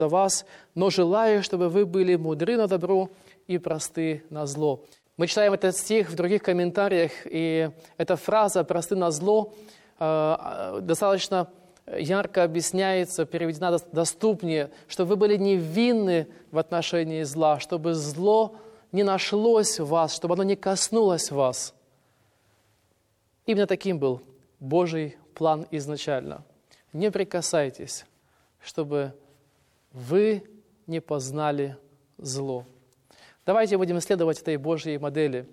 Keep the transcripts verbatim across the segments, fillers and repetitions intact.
вас, но желаю, чтобы вы были мудры на добро и просты на зло». Мы читаем этот стих в других комментариях, и эта фраза «просты на зло» э, достаточно ярко объясняется, переведена доступнее, чтобы вы были невинны в отношении зла, чтобы зло не нашлось в вас, чтобы оно не коснулось вас. Именно таким был Божий план изначально. Не прикасайтесь, чтобы вы не познали зло. Давайте будем исследовать этой Божьей модели.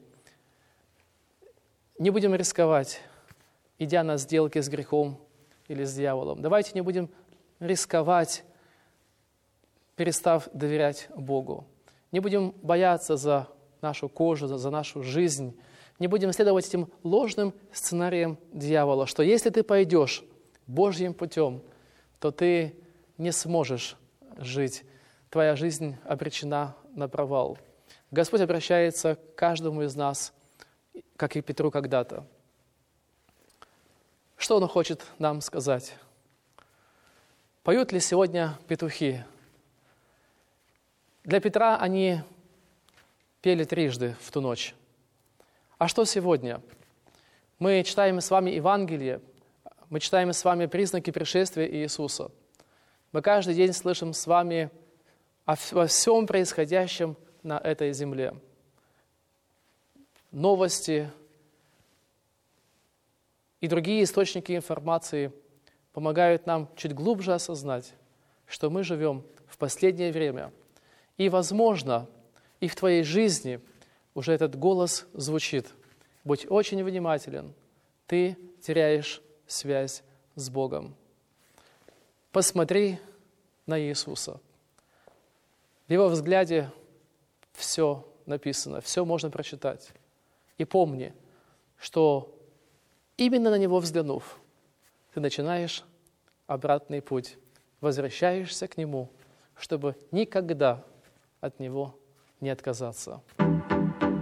Не будем рисковать, идя на сделки с грехом или с дьяволом. Давайте не будем рисковать, перестав доверять Богу. Не будем бояться за нашу кожу, за, за нашу жизнь. Не будем следовать этим ложным сценариям дьявола, что если ты пойдешь Божьим путем, то ты не сможешь жить. Твоя жизнь обречена на провал. Господь обращается к каждому из нас, как и Петру когда-то. Что Он хочет нам сказать? Поют ли сегодня петухи? Для Петра они пели трижды в ту ночь. А что сегодня? Мы читаем с вами Евангелие, мы читаем с вами признаки пришествия Иисуса. Мы каждый день слышим с вами во всем происходящем на этой земле. Новости и другие источники информации помогают нам чуть глубже осознать, что мы живем в последнее время. И, возможно, и в твоей жизни уже этот голос звучит. Будь очень внимателен, ты теряешь связь с Богом. Посмотри на Иисуса. В Его взгляде все написано, все можно прочитать. И помни, что именно на Него взглянув, ты начинаешь обратный путь, возвращаешься к Нему, чтобы никогда от Него не отказаться.